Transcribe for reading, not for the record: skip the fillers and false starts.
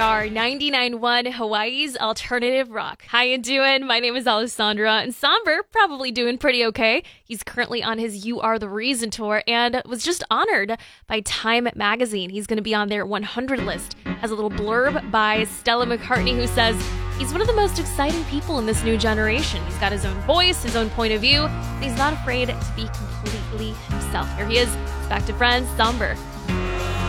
Star 99.1 Hawaii's Alternative Rock. How you doing? My name is Alessandra, and Somber probably doing pretty okay. He's currently on his You Are the Reason tour and was just honored by Time magazine. He's going to be on their 100 list. Has a little blurb by Stella McCartney who says, he's one of the most exciting people in this new generation. He's got his own voice, his own point of view, and he's not afraid to be completely himself. Here he is, back to friends, Somber.